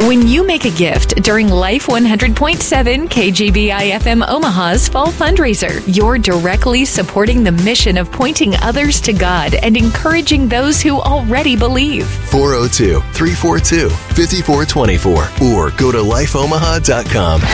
When you make a gift during Life 100.7 KGBI FM Omaha's Fall Fundraiser, you're directly supporting the mission of pointing others to God and encouraging those who already believe. 402-342-5424 or go to lifeomaha.com.